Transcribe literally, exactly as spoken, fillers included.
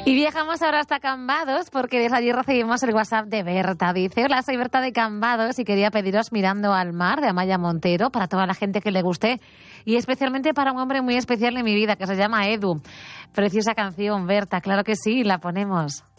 Y viajamos ahora hasta Cambados porque desde allí recibimos el WhatsApp de Berta. Dice: hola, soy Berta de Cambados y quería pediros Mirando al mar de Amaya Montero para toda la gente que le guste y especialmente para un hombre muy especial en mi vida que se llama Edu. Preciosa canción, Berta, claro que sí, la ponemos.